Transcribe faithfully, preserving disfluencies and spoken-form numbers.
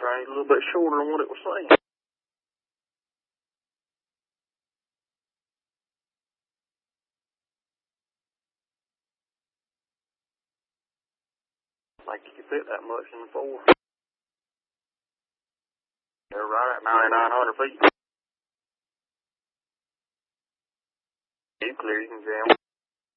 range, a little bit shorter than what it was saying. Like you could fit that much in the four. They're right at ninety-nine hundred feet. You clear, you can jam.